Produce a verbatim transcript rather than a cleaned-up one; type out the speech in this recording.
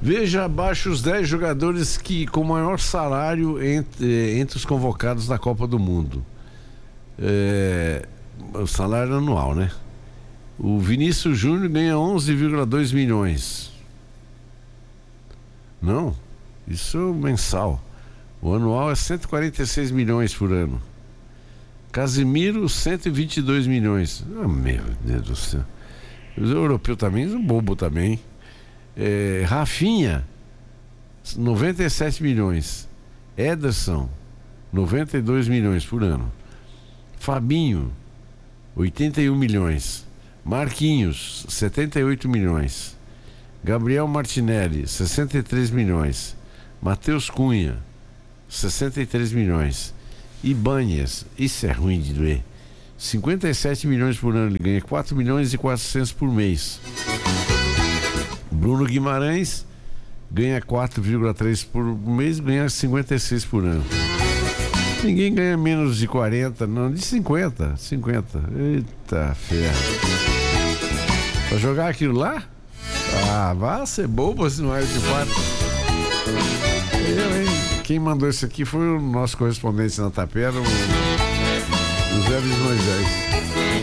Veja abaixo os dez jogadores que com maior salário entre, entre os convocados na Copa do Mundo. É, o salário anual, né? O Vinícius Júnior ganha onze vírgula dois milhões. Não, isso é mensal. O anual é cento e quarenta e seis milhões por ano. Casimiro, cento e vinte e dois milhões. Ah, meu Deus do céu. Os europeus também são bobo também. É, Rafinha, noventa e sete milhões. Ederson, noventa e dois milhões por ano. Fabinho, oitenta e um milhões. Marquinhos, setenta e oito milhões. Gabriel Martinelli, sessenta e três milhões. Matheus Cunha, sessenta e três milhões. Ibanez, isso é ruim de doer, cinquenta e sete milhões por ano. Ele ganha quatro milhões e quatrocentos por mês. Bruno Guimarães ganha quatro vírgula três por mês, ganha cinquenta e seis por ano. Ninguém ganha menos de quarenta, não, de cinquenta. cinquenta. Eita ferro. Pra jogar aquilo lá? Ah, vá ser bobo assim no raio de fato. Eu, hein? Quem mandou isso aqui foi o nosso correspondente na Tapera, o José Luiz Moisés.